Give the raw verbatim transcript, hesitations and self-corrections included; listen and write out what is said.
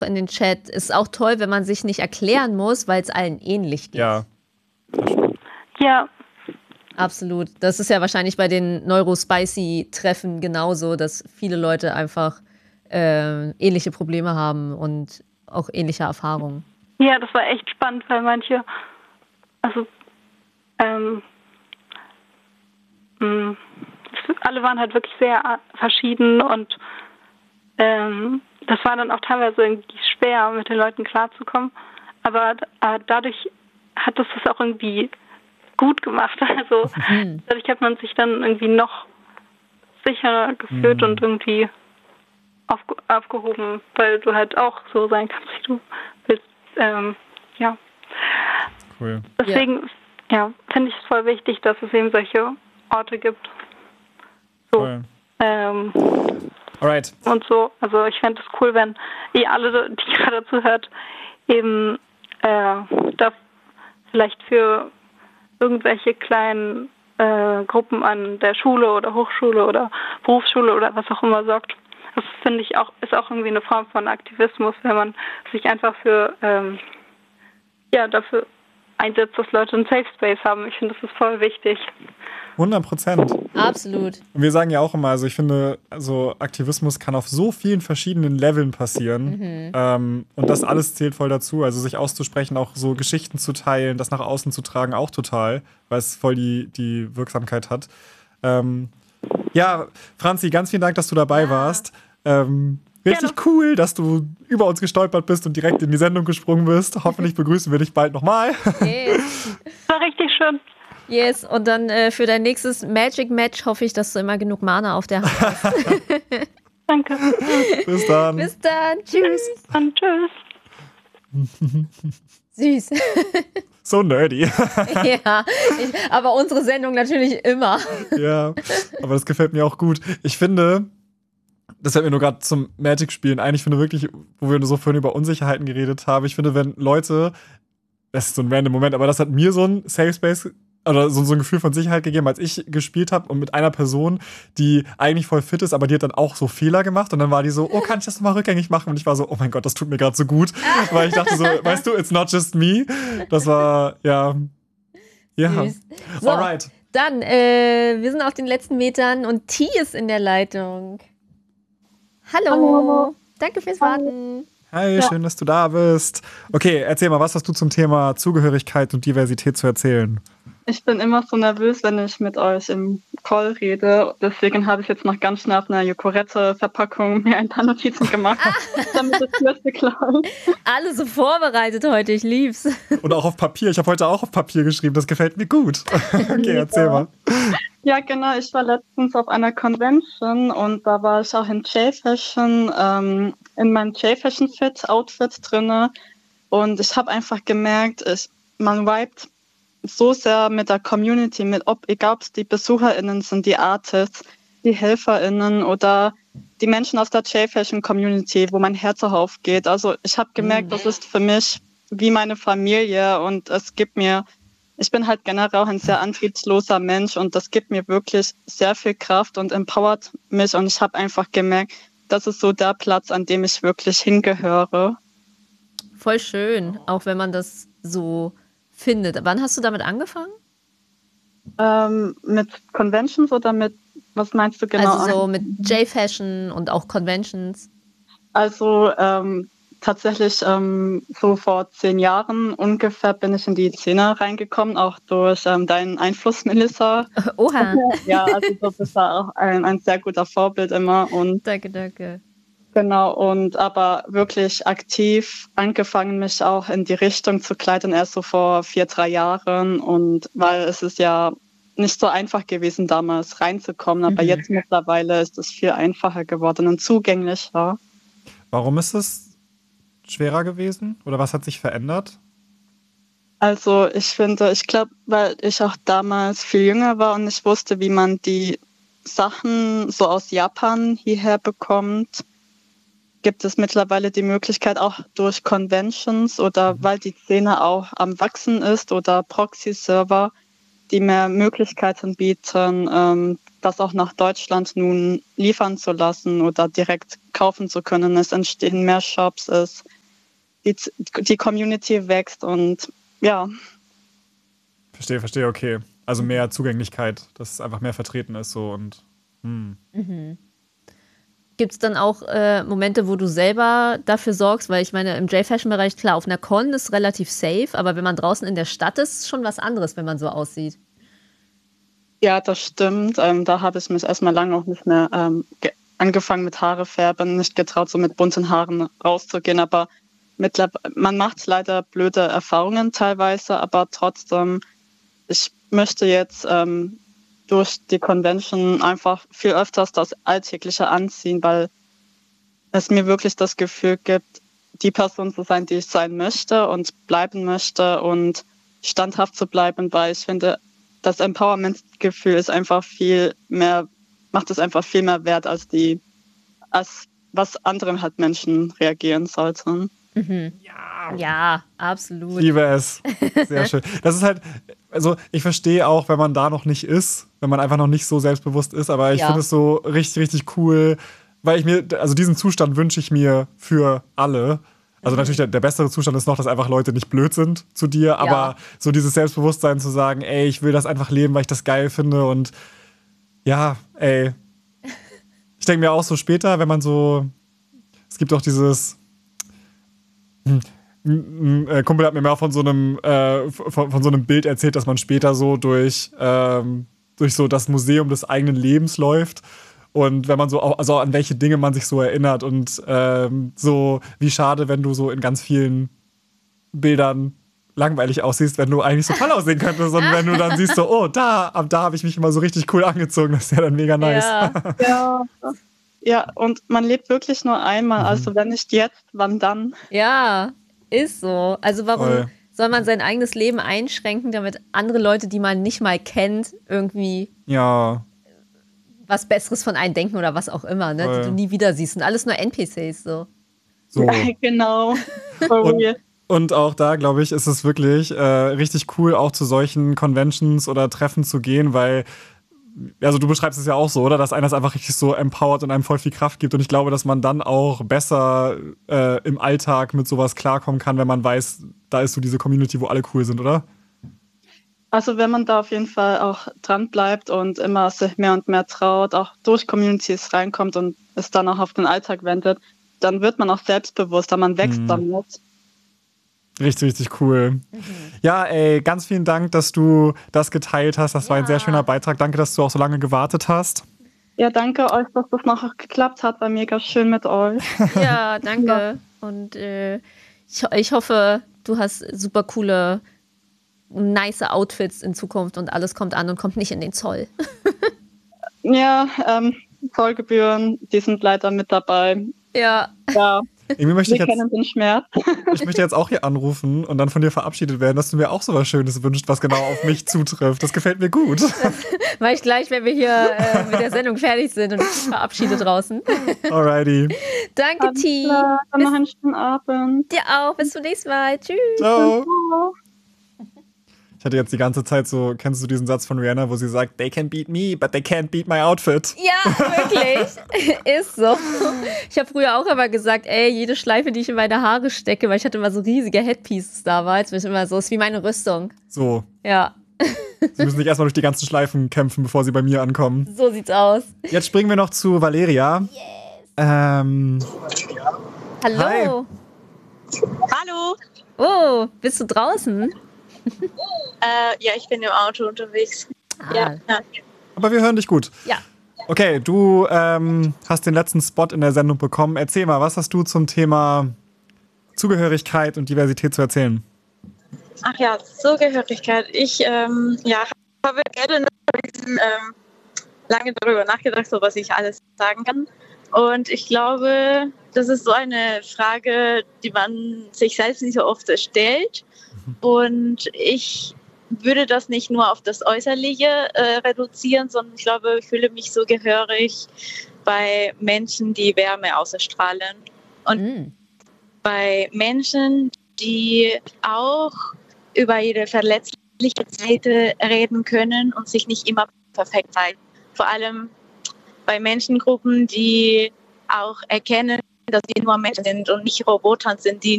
in den Chat, ist auch toll, wenn man sich nicht erklären muss, weil es allen ähnlich geht. Ja, das stimmt. Ja. Absolut. Das ist ja wahrscheinlich bei den Neurospicy-Treffen genauso, dass viele Leute einfach äh, ähnliche Probleme haben und auch ähnliche Erfahrungen. Ja, das war echt spannend, weil manche, also, ähm, mh, alle waren halt wirklich sehr verschieden und ähm, das war dann auch teilweise irgendwie schwer, mit den Leuten klarzukommen. Aber äh, dadurch hat es das auch irgendwie gut gemacht. Also mhm. dadurch hat man sich dann irgendwie noch sicherer gefühlt mhm. und irgendwie aufge- aufgehoben, weil du halt auch so sein kannst, wie du willst. Ähm, ja. Cool. Deswegen, ja, ja finde ich es voll wichtig, dass es eben solche Orte gibt. So. Cool. Ähm, Alright. Und so. Also ich fände es cool, wenn ihr alle, die gerade zuhört, eben äh, da vielleicht für irgendwelche kleinen äh, Gruppen an der Schule oder Hochschule oder Berufsschule oder was auch immer sorgt. Das finde ich auch, ist auch irgendwie eine Form von Aktivismus, wenn man sich einfach für ähm, ja dafür einsetzt, dass Leute einen Safe Space haben. Ich finde, das ist voll wichtig. hundert Prozent. Absolut. Und wir sagen ja auch immer, also ich finde, also Aktivismus kann auf so vielen verschiedenen Leveln passieren. Mhm. Ähm, und das alles zählt voll dazu. Also sich auszusprechen, auch so Geschichten zu teilen, das nach außen zu tragen, auch total, weil es voll die, die Wirksamkeit hat. Ähm, ja, Franzi, ganz vielen Dank, dass du dabei ja. warst. Ähm, richtig Gerne. Cool, dass du über uns gestolpert bist und direkt in die Sendung gesprungen bist. Hoffentlich begrüßen wir dich bald nochmal. Yes. War richtig schön. Yes, und dann äh, für dein nächstes Magic-Match hoffe ich, dass du immer genug Mana auf der Hand hast. Danke. Bis dann. Bis dann. Tschüss. Und tschüss. Süß. So nerdy. Ja, ich, aber unsere Sendung natürlich immer. Ja, aber das gefällt mir auch gut. Ich finde, das fällt mir nur gerade zum Magic-Spielen ein. Ich finde wirklich, wo wir so vorhin über Unsicherheiten geredet haben, ich finde, wenn Leute, das ist so ein random Moment, aber das hat mir so ein Safe Space oder so, so ein Gefühl von Sicherheit gegeben, als ich gespielt habe und mit einer Person, die eigentlich voll fit ist, aber die hat dann auch so Fehler gemacht und dann war die so, oh, kann ich das nochmal rückgängig machen? Und ich war so, oh mein Gott, das tut mir gerade so gut, weil ich dachte so, weißt du, it's not just me. Das war, ja, ja. So, alright. Dann, äh, wir sind auf den letzten Metern und T ist in der Leitung. Hallo. Hallo. Danke fürs Warten. Hi, ja. Schön, dass du da bist. Okay, erzähl mal, was hast du zum Thema Zugehörigkeit und Diversität zu erzählen? Ich bin immer so nervös, wenn ich mit euch im Call rede. Deswegen habe ich jetzt noch ganz schnell auf einer Joghurette-Verpackung mir ein paar Notizen gemacht, damit es flüssig läuft. Alle so vorbereitet heute, ich lieb's. Und auch auf Papier. Ich habe heute auch auf Papier geschrieben, das gefällt mir gut. Okay, erzähl mal. Ja, genau. Ich war letztens auf einer Convention und da war ich auch in J-Fashion, ähm, in meinem J-Fashion-Fit-Outfit drinne. Und ich habe einfach gemerkt, ich, man vibet so sehr mit der Community, mit ob, egal ob es die BesucherInnen sind, die Artists, die HelferInnen oder die Menschen aus der J-Fashion-Community, wo mein Herz auch aufgeht. Also ich habe gemerkt, mhm. das ist für mich wie meine Familie und es gibt mir, ich bin halt generell auch ein sehr antriebsloser Mensch und das gibt mir wirklich sehr viel Kraft und empowert mich und ich habe einfach gemerkt, das ist so der Platz, an dem ich wirklich hingehöre. Voll schön, auch wenn man das so findet. Wann hast du damit angefangen? Ähm, mit Conventions oder mit, was meinst du genau? Also so mit J-Fashion und auch Conventions. Also ähm, tatsächlich ähm, so vor zehn Jahren ungefähr bin ich in die Szene reingekommen, auch durch ähm, deinen Einfluss, Melissa. Oha. Ja, also du bist da auch ein, ein sehr guter Vorbild immer. Und danke, danke. Genau, und aber wirklich aktiv angefangen, mich auch in die Richtung zu kleiden, erst so vor vier, drei Jahren. Und weil es ist ja nicht so einfach gewesen, damals reinzukommen, aber mhm. jetzt mittlerweile ist es viel einfacher geworden und zugänglicher. Warum ist es schwerer gewesen? Oder was hat sich verändert? Also ich finde, ich glaube, weil ich auch damals viel jünger war und ich wusste, wie man die Sachen so aus Japan hierher bekommt, gibt es mittlerweile die Möglichkeit auch durch Conventions oder weil die Szene auch am Wachsen ist oder Proxy-Server, die mehr Möglichkeiten bieten, ähm, das auch nach Deutschland nun liefern zu lassen oder direkt kaufen zu können. Es entstehen mehr Shops, es, die, die Community wächst und ja. Verstehe, verstehe, okay. Also mehr Zugänglichkeit, dass es einfach mehr vertreten ist so und hm. Mhm. Gibt es dann auch äh, Momente, wo du selber dafür sorgst? Weil ich meine, im J-Fashion-Bereich, klar, auf einer Con ist relativ safe, aber wenn man draußen in der Stadt ist, ist schon was anderes, wenn man so aussieht. Ja, das stimmt. Ähm, da habe ich mich erstmal lange auch nicht mehr ähm, angefangen mit Haare färben, nicht getraut, so mit bunten Haaren rauszugehen. Aber mittlerweile, man macht leider blöde Erfahrungen teilweise, aber trotzdem, ich möchte jetzt ähm, durch die Convention einfach viel öfters das Alltägliche anziehen, weil es mir wirklich das Gefühl gibt, die Person zu sein, die ich sein möchte und bleiben möchte und standhaft zu bleiben, weil ich finde, das Empowerment-Gefühl ist einfach viel mehr, macht es einfach viel mehr wert als die, als was anderen halt Menschen reagieren sollten. Mhm. Ja. Ja, absolut. Ich liebe es. Sehr schön. Das ist halt, also ich verstehe auch, wenn man da noch nicht ist, wenn man einfach noch nicht so selbstbewusst ist, aber ich Ja. finde es so richtig, richtig cool, weil ich mir, also diesen Zustand wünsche ich mir für alle. Also natürlich, der, der bessere Zustand ist noch, dass einfach Leute nicht blöd sind zu dir, aber Ja. so dieses Selbstbewusstsein zu sagen, ey, ich will das einfach leben, weil ich das geil finde und ja, ey. Ich denke mir auch so später, wenn man so, es gibt auch dieses, hm, ein ein Kumpel hat mir mal von so einem äh, von, von so einem Bild erzählt, dass man später so durch, ähm, durch so das Museum des eigenen Lebens läuft. Und wenn man so auch, also an welche Dinge man sich so erinnert und ähm, so, wie schade, wenn du so in ganz vielen Bildern langweilig aussiehst, wenn du eigentlich so toll aussehen könntest. Und wenn du dann siehst, so, oh, da, ab da habe ich mich immer so richtig cool angezogen. Das ist ja dann mega nice. Ja. Ja, ja, und man lebt wirklich nur einmal. Mhm. Also wenn nicht jetzt, wann dann? Ja, ist so. Also warum Voll. soll man sein eigenes Leben einschränken, damit andere Leute, die man nicht mal kennt, irgendwie Ja, was Besseres von einem denken oder was auch immer, ne? Voll. Die du nie wieder siehst. Und alles nur N P Cs so. so. Genau. For Und- real. Und auch da, glaube ich, ist es wirklich äh, richtig cool, auch zu solchen Conventions oder Treffen zu gehen, weil, also du beschreibst es ja auch so, oder? Dass einer es einfach richtig so empowert und einem voll viel Kraft gibt. Und ich glaube, dass man dann auch besser äh, im Alltag mit sowas klarkommen kann, wenn man weiß, da ist so diese Community, wo alle cool sind, oder? Also wenn man da auf jeden Fall auch dran bleibt und immer sich mehr und mehr traut, auch durch Communities reinkommt und es dann auch auf den Alltag wendet, dann wird man auch selbstbewusster, man wächst Mhm. damit. Richtig, richtig cool. Ja, ey, ganz vielen Dank, dass du das geteilt hast. Das war ein Ja. sehr schöner Beitrag. Danke, dass du auch so lange gewartet hast. Ja, danke euch, dass das noch geklappt hat. War mega schön mit euch. Ja, danke. Und äh, ich, ich hoffe, du hast super coole, nice Outfits in Zukunft und alles kommt an und kommt nicht in den Zoll. Ja, ähm, Zollgebühren, die sind leider mit dabei. Ja. Ja, Irgendwie möchte wir ich jetzt, kennen den Schmerz. ich möchte jetzt auch hier anrufen und dann von dir verabschiedet werden, dass du mir auch so was Schönes wünschst, was genau auf mich zutrifft. Das gefällt mir gut. Mach ich gleich, wenn wir hier äh, mit der Sendung fertig sind und ich mich verabschiede draußen. Alrighty. Danke, Alles T. klar, dann noch einen schönen Abend. Dir auch. Bis zum nächsten Mal. Tschüss. Ciao. Ciao. Ich hatte jetzt die ganze Zeit so, kennst du diesen Satz von Rihanna, wo sie sagt, they can beat me, but they can't beat my outfit. Ja, wirklich. Ist so. Ich habe früher auch immer gesagt, ey, jede Schleife, die ich in meine Haare stecke, weil ich hatte immer so riesige Headpieces damals, ist immer so, ist wie meine Rüstung. So, Ja, sie müssen nicht erstmal durch die ganzen Schleifen kämpfen, bevor sie bei mir ankommen. so sieht's aus. Jetzt springen wir noch zu Valeria. Yes. Ähm, Hallo. Hallo. Oh, bist du draußen? Äh, ja, ich bin im Auto unterwegs. Ah, Ja, ja. aber wir hören dich gut. Ja. Okay, du ähm, hast den letzten Spot in der Sendung bekommen. Erzähl mal, was hast du zum Thema Zugehörigkeit und Diversität zu erzählen? Ach ja, Zugehörigkeit. Ich ähm, ja, habe gerade ähm, lange darüber nachgedacht, so was ich alles sagen kann. Und ich glaube, das ist so eine Frage, die man sich selbst nicht so oft stellt. Und ich würde das nicht nur auf das Äußerliche äh, reduzieren, sondern ich glaube, ich fühle mich so gehörig bei Menschen, die Wärme ausstrahlen. Und Mm. bei Menschen, die auch über ihre verletzliche Seite reden können und sich nicht immer perfekt zeigen. vor allem bei Menschengruppen, die auch erkennen, dass sie nur Menschen sind und nicht Roboter sind, die